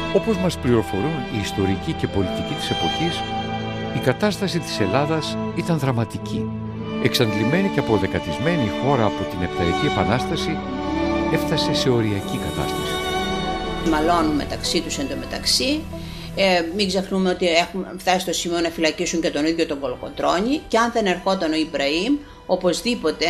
Όπως μας πληροφορούν οι ιστορικοί και πολιτικοί της εποχής, η κατάσταση της Ελλάδας ήταν δραματική. Εξαντλημένη και αποδεκατισμένη η χώρα από την Επταετή Επανάσταση έφτασε σε οριακή κατάσταση. Μαλώνουν μεταξύ τους εντωμεταξύ. Μην ξεχνούμε ότι έχουν φτάσει στο σημείο να φυλακίσουν και τον ίδιο τον Κολοκοτρώνη, και αν δεν ερχόταν ο Ιμπραήμ, οπωσδήποτε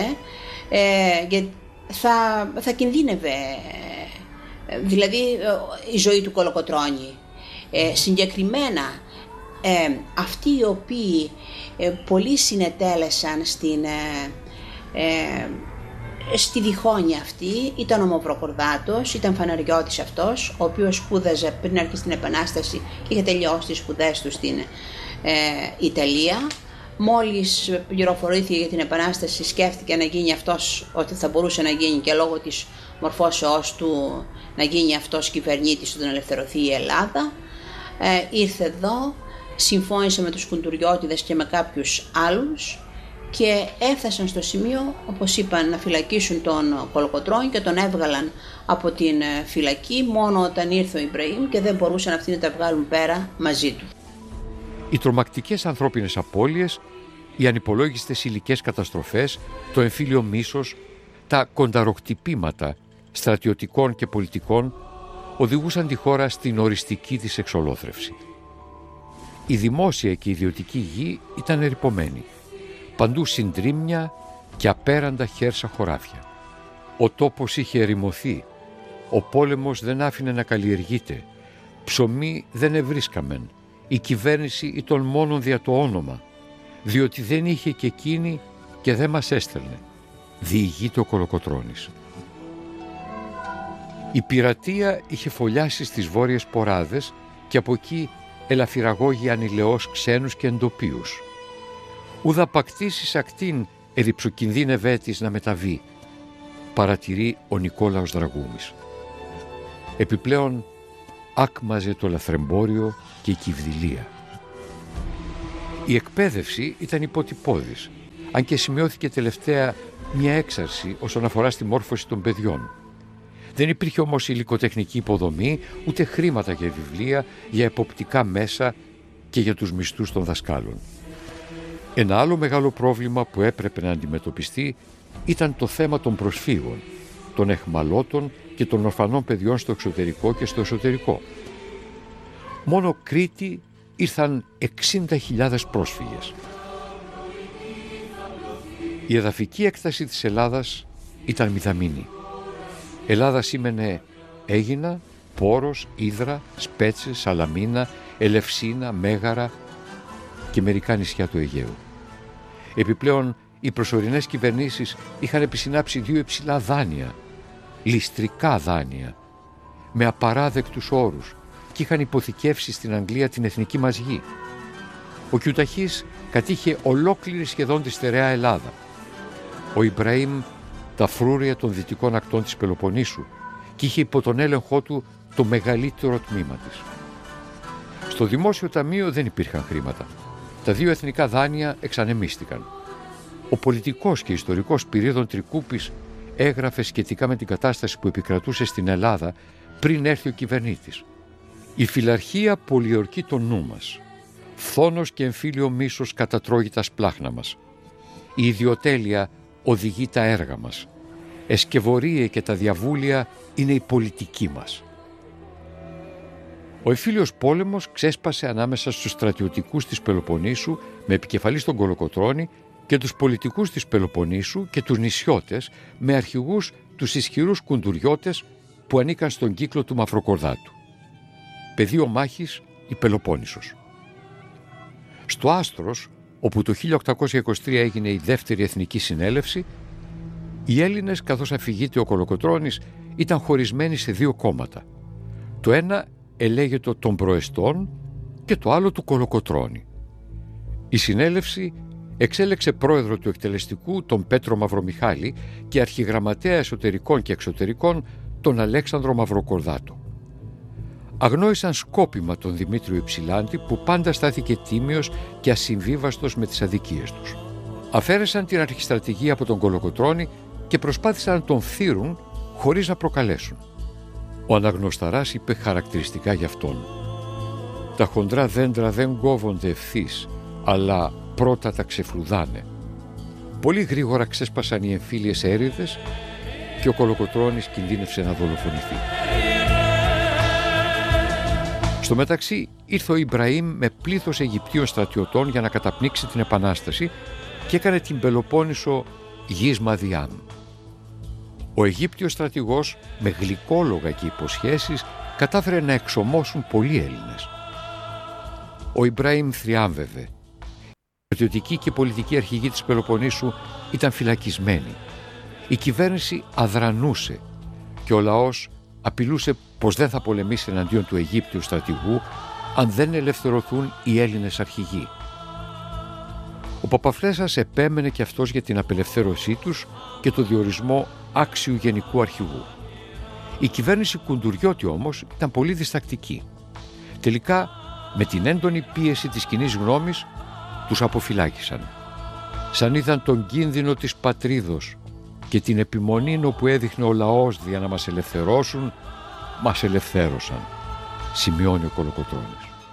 θα κινδύνευε δηλαδή η ζωή του Κολοκοτρώνη. Συγκεκριμένα αυτοί οι οποίοι πολύ συνετέλεσαν στη διχόνοια αυτή ήταν ο Μαυροκορδάτος, ήταν φαναριώτης αυτός, ο οποίος σπούδαζε πριν έρθει στην Επανάσταση και είχε τελειώσει τις σπουδές του στην Ιταλία. Μόλις πληροφορήθηκε για την Επανάσταση, σκέφτηκε να γίνει αυτός, ότι θα μπορούσε να γίνει και λόγω της μορφώσεώς του να γίνει αυτός κυβερνήτης του, να ελευθερωθεί η Ελλάδα. Ήρθε εδώ, συμφώνησε με τους Κουντουριώτιδες και με κάποιους άλλους και έφτασαν στο σημείο, όπως είπαν, να φυλακίσουν τον Κολοκοτρώνη και τον έβγαλαν από την φυλακή μόνο όταν ήρθε ο Ιμπραήμ και δεν μπορούσαν αυτοί να τα βγάλουν πέρα μαζί του. Οι τρομακτικές ανθρώπινες απώλειες, οι ανυπολόγιστες υλικές καταστροφές, το εμφύλιο μίσος, τα κονταροκτυπήματα στρατιωτικών και πολιτικών οδηγούσαν τη χώρα στην οριστική της εξολόθρευση. Η δημόσια και η ιδιωτική γη ήταν ερειπωμένη. Παντού συντρίμμια και απέραντα χέρσα χωράφια. Ο τόπος είχε ερημωθεί. Ο πόλεμος δεν άφηνε να καλλιεργείται. Ψωμί δεν ευρίσκαμεν. Η κυβέρνηση ήταν μόνον δια το όνομα, διότι δεν είχε και εκείνη και δεν μας έστελνε. Διηγείται ο Κολοκοτρώνης. Η πειρατεία είχε φωλιάσει στις βόρειες ποράδες και από εκεί ελαφυραγώγει ανηλαιώς ξένους και εντοπίους. Ουδα πακτήσεις ακτήν εριψοκινδύνευέ της να μεταβεί, παρατηρεί ο Νικόλαος Δραγούμης. Επιπλέον άκμαζε το λαθρεμπόριο και η κυβδηλία. Η εκπαίδευση ήταν υποτυπώδης, αν και σημειώθηκε τελευταία μια έξαρση όσον αφορά στη μόρφωση των παιδιών. Δεν υπήρχε όμως υλικοτεχνική υποδομή, ούτε χρήματα για βιβλία, για εποπτικά μέσα και για τους μισθούς των δασκάλων. Ένα άλλο μεγάλο πρόβλημα που έπρεπε να αντιμετωπιστεί ήταν το θέμα των προσφύγων, των αιχμαλώτων και των ορφανών παιδιών στο εξωτερικό και στο εσωτερικό. Μόνο Κρήτη ήρθαν 60.000 πρόσφυγες. Η εδαφική έκταση της Ελλάδας ήταν μηδαμινή. Ελλάδα σήμαινε Αίγινα, Πόρος, Ύδρα, Σπέτσες, Σαλαμίνα, Ελευσίνα, Μέγαρα και μερικά νησιά του Αιγαίου. Επιπλέον, οι προσωρινές κυβερνήσεις είχαν επισυνάψει 2 υψηλά δάνεια, ληστρικά δάνεια, με απαράδεκτους όρους και είχαν υποθηκεύσει στην Αγγλία την εθνική μας γη. Ο Κιουταχής κατήχε ολόκληρη σχεδόν τη στερεά Ελλάδα. Ο Ιμπραήμ τα φρούρια των δυτικών ακτών της Πελοποννήσου και είχε υπό τον έλεγχό του το μεγαλύτερο τμήμα της. Στο Δημόσιο Ταμείο δεν υπήρχαν χρήματα. Τα 2 εθνικά δάνεια εξανεμίστηκαν. Ο πολιτικός και ιστορικός Σπυρίδων Τρικούπης έγραφε σχετικά με την κατάσταση που επικρατούσε στην Ελλάδα πριν έρθει ο κυβερνήτης. «Η φιλαρχία πολιορκεί το νου μας. Φθόνος και εμφύλιο μίσος κατατρώγει τα σπλάχνα μας. Η ιδιοτέλεια οδηγεί τα έργα μας. Εσκευωρία και τα διαβούλια είναι η πολιτική μας». Ο εμφύλιος πόλεμος ξέσπασε ανάμεσα στους στρατιωτικούς της Πελοποννήσου με επικεφαλής τον Κολοκοτρώνη και τους πολιτικούς της Πελοποννήσου και τους νησιώτες με αρχηγούς τους ισχυρούς Κουντουριώτες που ανήκαν στον κύκλο του Μαυροκορδάτου. Πεδίο μάχης η Πελοπόννησος. Στο Άστρος, όπου το 1823 έγινε η δεύτερη Εθνική Συνέλευση, οι Έλληνες, καθώς αφηγείται ο Κολοκοτρώνης, ήταν χωρισμένοι σε 2 κόμματα. Το ένα ελέγεται των Προεστών και το άλλο του Κολοκοτρώνη. Η συνέλευση εξέλεξε πρόεδρο του εκτελεστικού τον Πέτρο Μαυρομιχάλη και αρχιγραμματέα εσωτερικών και εξωτερικών τον Αλέξανδρο Μαυροκορδάτο. Αγνόησαν σκόπιμα τον Δημήτριο Υψηλάντη που πάντα στάθηκε τίμιος και ασυμβίβαστος με τις αδικίες τους. Αφαίρεσαν την αρχιστρατηγία από τον Κολοκοτρώνη και προσπάθησαν να τον φθείρουν χωρίς να προκαλέσουν. Ο αναγνωσταράς είπε χαρακτηριστικά γι' αυτόν: «Τα χοντρά δέντρα δεν κόβονται ευθύς, αλλά πρώτα τα ξεφλουδάνε». Πολύ γρήγορα ξέσπασαν οι εμφύλιες έρηδες και ο Κολοκοτρώνης κινδύνευσε να δολοφονηθεί. Στο μεταξύ ήρθε ο Ιμπραήμ με πλήθος Αιγυπτίων στρατιωτών για να καταπνίξει την Επανάσταση και έκανε την Πελοπόννησο γης Μαδιάμ. Ο Αιγύπτιος στρατηγός με γλυκόλογα και υποσχέσεις κατάφερε να εξομώσουν πολλοί Έλληνες. Ο Ιμπραήμ θριάμβευε. Οι στρατιωτικοί και πολιτικοί αρχηγοί της Πελοποννήσου ήταν φυλακισμένοι. Η κυβέρνηση αδρανούσε και ο λαός απειλούσε πως δεν θα πολεμήσει εναντίον του Αιγύπτιου στρατηγού αν δεν ελευθερωθούν οι Έλληνες αρχηγοί. Ο Παπαφλέσσας επέμενε και αυτός για την απελευθέρωσή τους και το διορισμό άξιου γενικού αρχηγού. Η κυβέρνηση Κουντουριώτη όμως ήταν πολύ διστακτική. Τελικά, με την έντονη πίεση της κοινής γνώμης, τους αποφυλάκησαν. Σαν είδαν τον κίνδυνο της πατρίδος και την επιμονή που έδειχνε ο λαός για να μας ελευθερώσουν, μας ελευθέρωσαν, σημειώνει ο Κολοκοτρώνης.